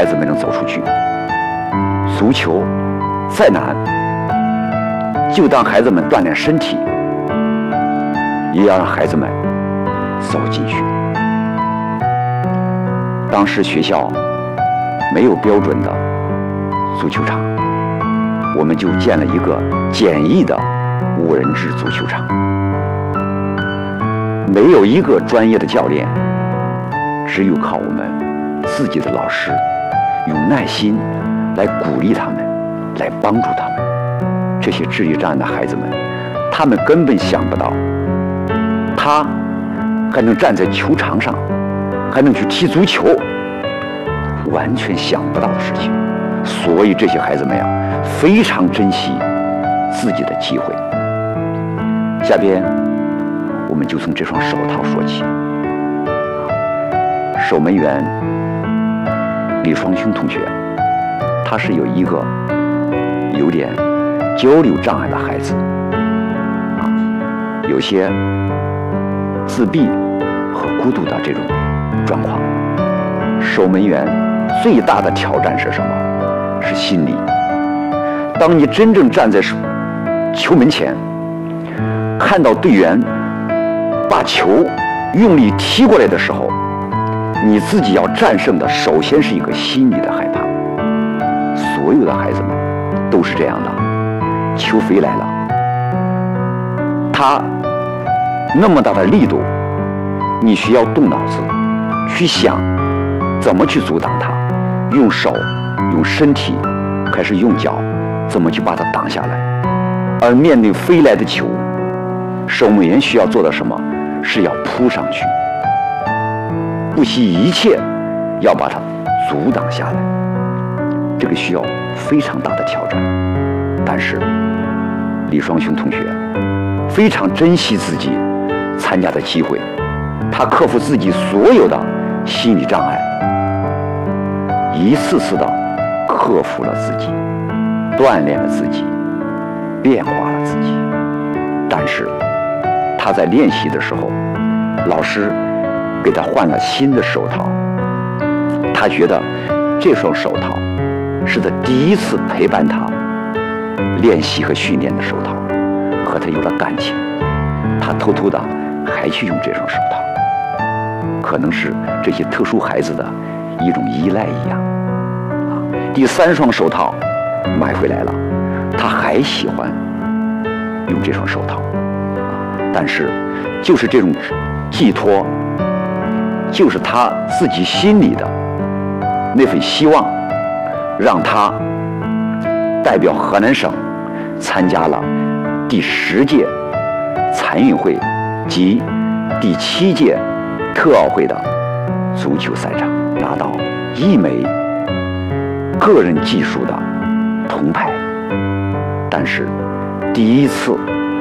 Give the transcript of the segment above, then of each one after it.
孩子们能走出去。足球再难，就当孩子们锻炼身体，也要让孩子们走进去。当时学校没有标准的足球场，我们就建了一个简易的5人制足球场，没有一个专业的教练，只有靠我们自己的老师用耐心来鼓励他们，来帮助他们。这些智力障碍的孩子们，他们根本想不到他还能站在球场上，还能去踢足球，完全想不到的事情。所以这些孩子们呀，非常珍惜自己的机会。下边我们就从这双手套说起。守门员李双雄同学，他是有一个有点交流障碍的孩子，有些自闭和孤独的这种状况。守门员最大的挑战是什么？是心理。当你真正站在球门前，看到队员把球用力踢过来的时候，你自己要战胜的首先是一个心理的害怕。所有的孩子们都是这样的，球飞来了，他那么大的力度，你需要动脑子去想怎么去阻挡它，用手用身体开始用脚怎么去把它挡下来。而面对飞来的球，守门员需要做的什么？是要扑上去，不惜一切要把它阻挡下来。这个需要非常大的挑战。但是李双雄同学非常珍惜自己参加的机会，他克服自己所有的心理障碍，一次次的克服了自己，锻炼了自己，变化了自己。但是他在练习的时候，老师给他换了新的手套，他觉得这双手套是他第一次陪伴他练习和训练的手套，和他有了感情，他偷偷的还去用这双手套，可能是这些特殊孩子的一种依赖一样。第3双手套买回来了，他还喜欢用这双手套，但是就是这种寄托，就是他自己心里的那份希望，让他代表河南省参加了第10届残运会及第7届特奥会的足球赛场，拿到1枚个人技术的铜牌。但是第一次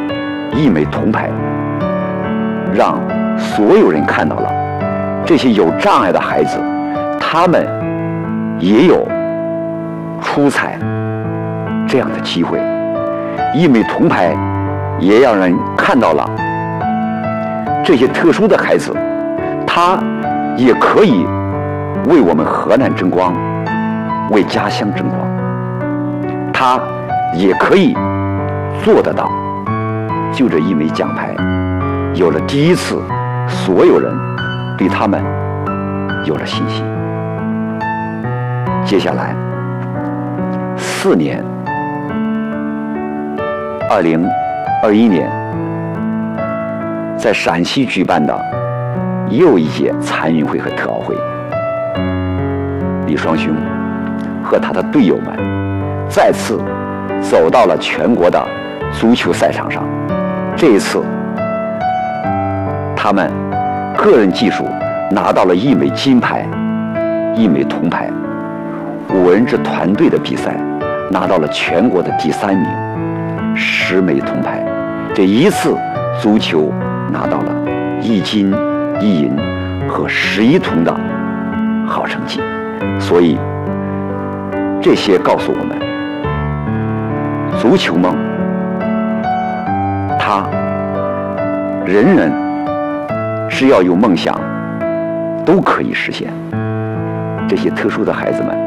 1枚铜牌让所有人看到了这些有障碍的孩子，他们也有出彩这样的机会。1枚铜牌也让人看到了这些特殊的孩子，他也可以为我们河南争光，为家乡争光，他也可以做得到。就这1枚奖牌，有了第一次，所有人对他们有了信心。接下来4年，2021年在陕西举办的又一届残运会和特奥会，李双雄和他的队友们再次走到了全国的足球赛场上。这一次他们个人技术拿到了1枚金牌，1枚铜牌，5人制团队的比赛拿到了全国的第3名，10枚铜牌。这一次足球拿到了1金1银和11铜的好成绩。所以这些告诉我们，足球梦它人人只要有梦想都可以实现。这些特殊的孩子们